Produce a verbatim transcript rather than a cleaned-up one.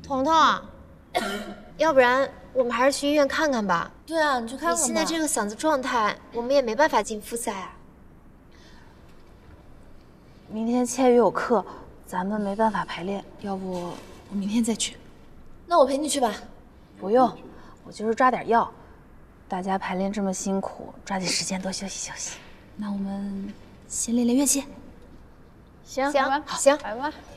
彤彤，要不然我们还是去医院看看吧。 对啊，你去看看吧。 你现在这个嗓子状态，我们也没办法进复赛啊。 明天千羽有课，咱们没办法排练，要不我明天再去。 那我陪你去吧。 不用，我就是抓点药。大家排练这么辛苦，抓紧时间多休息休息。那我们先练练乐器。 行， 行，好，行， 来吧。